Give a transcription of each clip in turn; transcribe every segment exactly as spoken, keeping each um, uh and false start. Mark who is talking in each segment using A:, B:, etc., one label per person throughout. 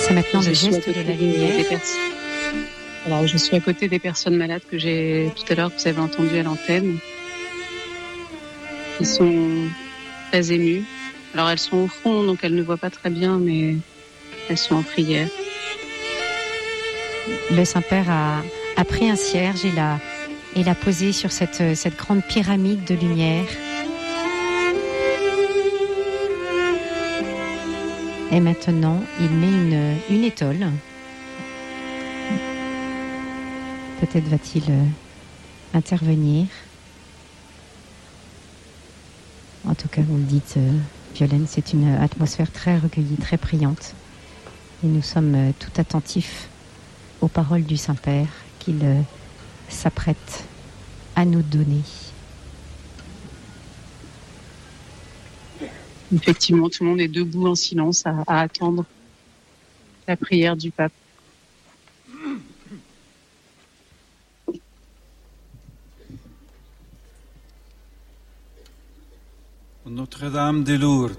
A: C'est maintenant
B: je
A: le
B: suis à
A: geste de
B: côté
A: la
B: des,
A: lumière.
B: des personnes. Alors, je suis à côté des personnes malades que j'ai tout à l'heure, que vous avez entendues à l'antenne, qui sont très émues. Alors, elles sont au fond, donc elles ne voient pas très bien, mais elles sont en prière.
A: Le Saint-Père a, a pris un cierge et l'a, et l'a posé sur cette, cette grande pyramide de lumière. Et maintenant, il met une, une étole. Peut-être va-t-il euh, intervenir. En tout cas, vous le dites, euh, Violaine, c'est une atmosphère très recueillie, très priante. Et nous sommes euh, tout attentifs aux paroles du Saint-Père qu'il euh, s'apprête à nous donner.
B: Effectivement, tout le monde est debout en silence à, à attendre la prière du pape.
C: Notre-Dame de Lourdes,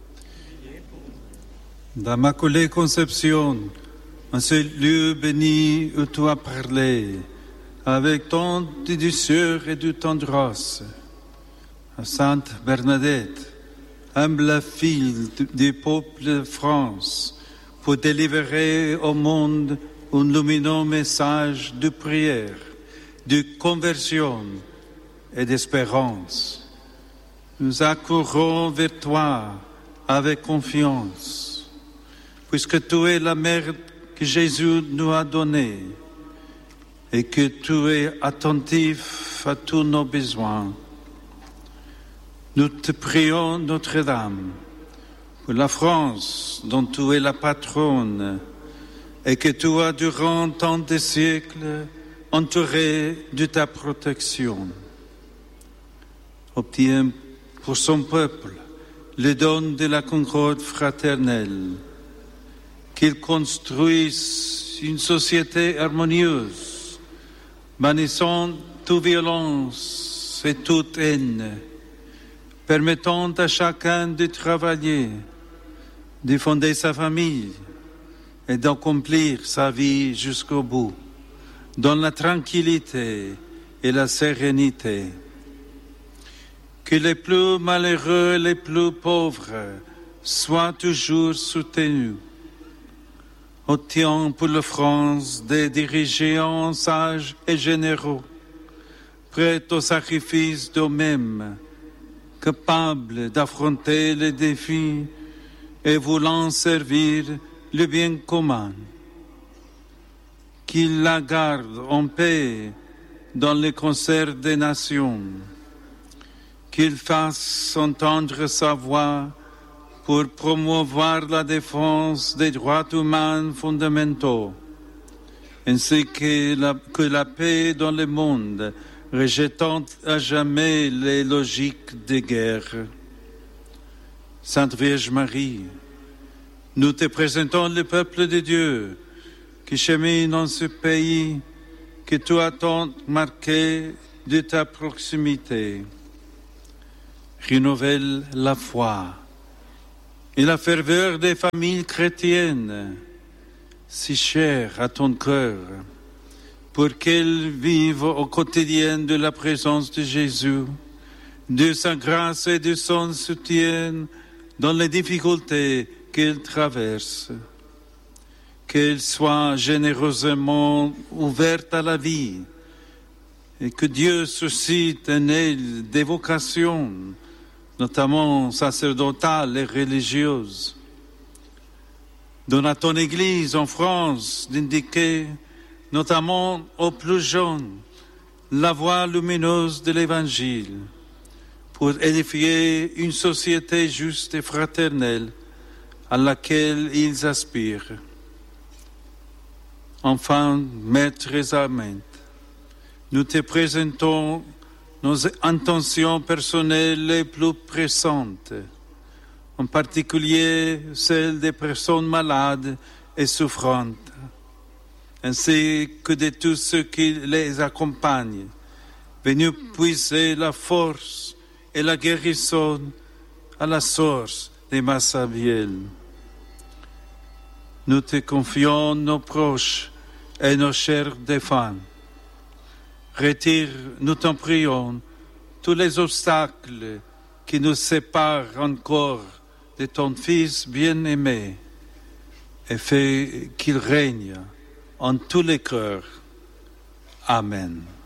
C: d'Immaculée Conception, en ce lieu béni où tu as parlé, avec tant de douceur et de tendresse, à Sainte Bernadette, humble fille du peuple de France, pour délivrer au monde un lumineux message de prière, de conversion et d'espérance. Nous accourons vers toi avec confiance, puisque tu es la mère que Jésus nous a donnée et que tu es attentif à tous nos besoins. Nous te prions, Notre-Dame, pour la France dont tu es la patronne et que tu as durant tant de siècles entourée de ta protection. Obtiens pour son peuple le don de la concorde fraternelle, qu'il construise une société harmonieuse, bannissant toute violence et toute haine, permettant à chacun de travailler, de fonder sa famille et d'accomplir sa vie jusqu'au bout, dans la tranquillité et la sérénité. Que les plus malheureux et les plus pauvres soient toujours soutenus. Obtiens pour la France des dirigeants sages et généreux, prêts au sacrifice d'eux-mêmes, capables d'affronter les défis et voulant servir le bien commun. Qu'il la garde en paix dans le concert des nations. Qu'il fasse entendre sa voix pour promouvoir la défense des droits humains fondamentaux, ainsi que la, que la paix dans le monde, rejetant à jamais les logiques de guerre. Sainte Vierge Marie, nous te présentons le peuple de Dieu qui chemine dans ce pays que tu as tant marqué de ta proximité. Renouvelle la foi et la ferveur des familles chrétiennes, si chères à ton cœur, pour qu'elles vivent au quotidien de la présence de Jésus, de sa grâce et de son soutien dans les difficultés qu'elles traversent. Qu'elles soient généreusement ouvertes à la vie et que Dieu suscite en elles des vocations, notamment sacerdotales et religieuses. Donne à ton Église en France d'indiquer, notamment aux plus jeunes, la voie lumineuse de l'Évangile pour édifier une société juste et fraternelle à laquelle ils aspirent. Enfin, Maître et Amène, nous te présentons nos intentions personnelles les plus pressantes, en particulier celles des personnes malades et souffrantes, ainsi que de tous ceux qui les accompagnent, venus puiser la force et la guérison à la source des Massabielles. nous te confions nos proches et nos chers défunts. Retire, nous t'en prions, tous les obstacles qui nous séparent encore de ton Fils bien-aimé et fais qu'il règne en tous les cœurs. Amen.